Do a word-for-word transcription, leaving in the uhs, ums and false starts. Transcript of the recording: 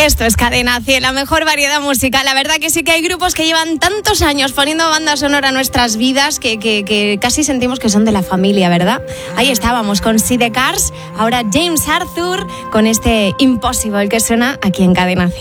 Esto es Cadena cien, la mejor variedad musical. La verdad que sí que hay grupos que llevan tantos años poniendo banda sonora a nuestras vidas que, que, que casi sentimos que son de la familia, ¿verdad? Ahí estábamos con See the Cars, ahora James Arthur con este Impossible que suena aquí en Cadena cien.